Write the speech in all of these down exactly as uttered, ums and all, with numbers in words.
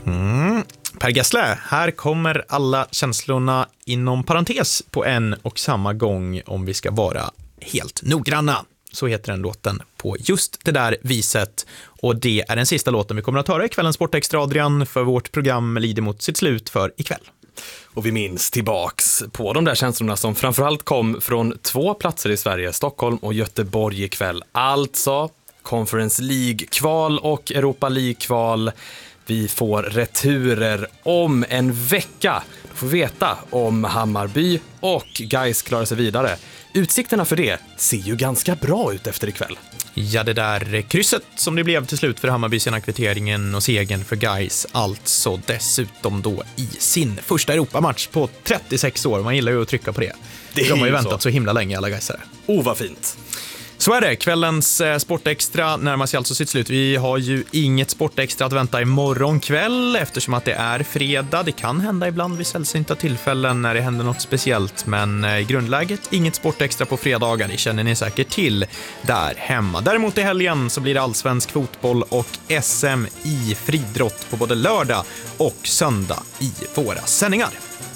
Mm. Per Gessle, här kommer alla känslorna inom parentes på en och samma gång om vi ska vara helt noggranna. Så heter den låten på just det där viset. Och det är den sista låten vi kommer att höra i kvällens Sportextra, Adrian, för vårt program lider mot sitt slut för ikväll. Och vi minns tillbaks på de där känslorna som framförallt kom från två platser i Sverige, Stockholm och Göteborg ikväll. Alltså Conference League-kval och Europa League-kval. Vi får returer om en vecka. Du får veta om Hammarby och Gais klarar sig vidare. Utsikterna för det ser ju ganska bra ut efter ikväll. Ja, det där krysset som det blev till slut för Hammarby sen kvitteringen och segern för Gais, alltså dessutom då i sin första Europamatch på trettiosex år. Man gillar ju att trycka på det. det De har ju väntat så. så himla länge, alla Gaisare. Oh, vad fint. Så är det, kvällens eh, Sportextra närmar sig alltså sitt slut. Vi har ju inget Sportextra att vänta imorgon kväll eftersom att det är fredag. Det kan hända ibland vid sällsynta tillfällen när det händer något speciellt, men i eh, grundläget inget Sportextra på fredagar, det känner ni säkert till där hemma. Däremot i helgen så blir det allsvensk fotboll och S M i friidrott på både lördag och söndag i våra sändningar.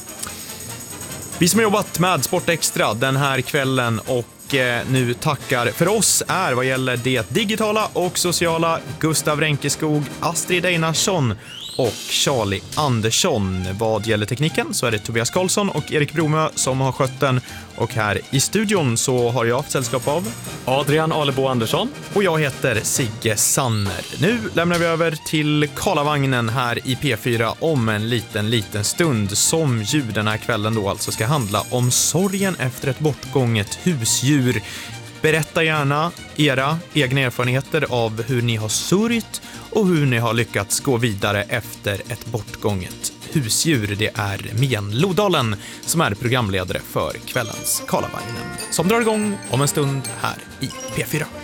Vi som har jobbat med Sportextra den här kvällen och nu tackar för oss är vad gäller det digitala och sociala Gustav Ränkeskog, Astrid Einarsson och Charlie Andersson. Vad gäller tekniken så är det Tobias Karlsson och Erik Bromö som har skött den. Och här i studion så har jag haft sällskap av Adrian Alebo Andersson. Och jag heter Sigge Sanner. Nu lämnar vi över till Karlavagnen här i P fyra om en liten, liten stund som ju den här kvällen då alltså ska handla om sorgen efter ett bortgånget husdjur. Berätta gärna era egna erfarenheter av hur ni har sörjt och hur ni har lyckats gå vidare efter ett bortgånget husdjur. Det är Mian Lodalen som är programledare för kvällens Karlavagnen som drar igång om en stund här i P fyra.